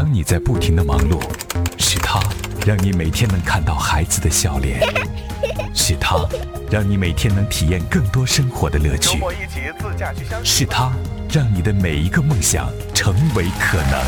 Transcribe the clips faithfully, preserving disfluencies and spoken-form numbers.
当你在不停地忙碌，是它让你每天能看到孩子的笑脸，是它让你每天能体验更多生活的乐趣，周末一起自驾去相是它让你的每一个梦想成为可能。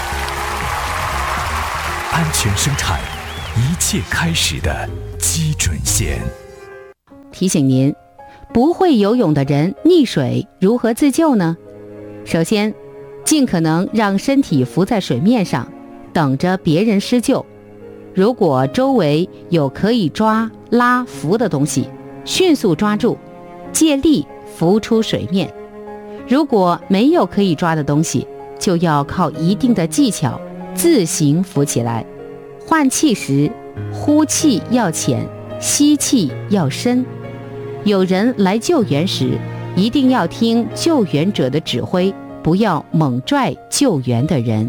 安全生产，一切开始的基准线。 提醒您，不会游泳的人溺水如何自救呢？首先，尽可能让身体浮在水面上，等着别人施救。如果周围有可以抓、拉、扶的东西，迅速抓住，借力浮出水面。如果没有可以抓的东西，就要靠一定的技巧自行浮起来。换气时，呼气要浅，吸气要深。有人来救援时，一定要听救援者的指挥，不要猛拽救援的人。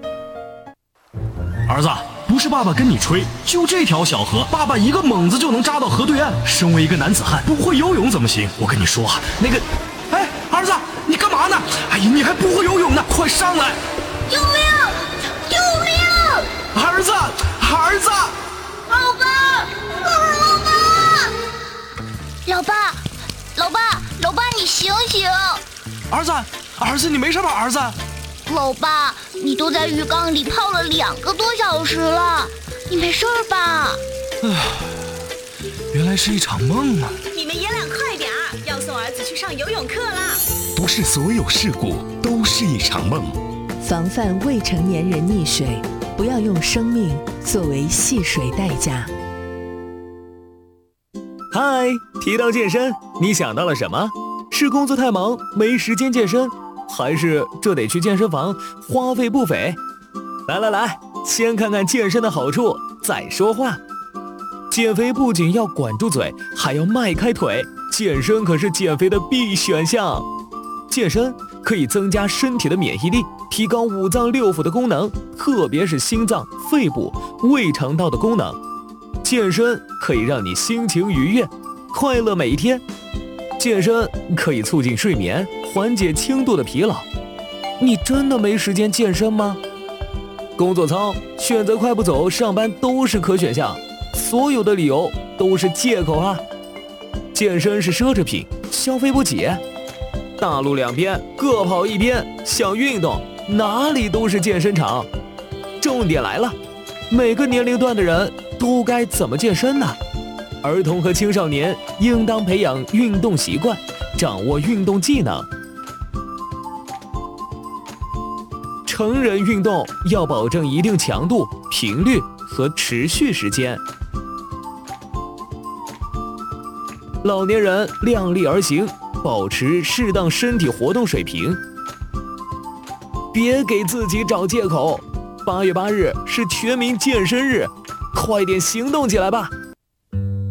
儿子，不是爸爸跟你吹，就这条小河，爸爸一个猛子就能扎到河对岸。身为一个男子汉，不会游泳怎么行？我跟你说啊，那个，哎，儿子，你干嘛呢？哎呀，你还不会游泳呢，快上来！ 救命！救命！ 儿子，儿子！ 老爸，老爸！老爸，老爸，老爸，你醒醒！ 儿子，儿子，你没事吧？儿子， 老爸，你都在浴缸里泡了两个多小时了，你没事吧？ 唉，原来是一场梦啊！ 你们爷俩快点儿，要送儿子去上游泳课啦！ 不是所有事故都是一场梦。 防范未成年人溺水，不要用生命作为戏水代价。 嗨，提到健身，你想到了什么？是工作太忙没时间健身，还是这得去健身房花费不菲？来来来，先看看健身的好处再说话。减肥不仅要管住嘴，还要迈开腿，健身可是减肥的必选项。健身可以增加身体的免疫力，提高五脏六腑的功能，特别是心脏、肺部、胃肠道的功能。健身可以让你心情愉悦，快乐每一天。健身可以促进睡眠，缓解轻度的疲劳。你真的没时间健身吗？工作舱、选择快步走上班都是可选项，所有的理由都是借口啊！健身是奢侈品，消费不起。大路两边各跑一边，想运动哪里都是健身场。重点来了，每个年龄段的人都该怎么健身呢？儿童和青少年应当培养运动习惯，掌握运动技能。成人运动要保证一定强度、频率和持续时间。老年人量力而行，保持适当身体活动水平。别给自己找借口，八月八日是全民健身日，快点行动起来吧！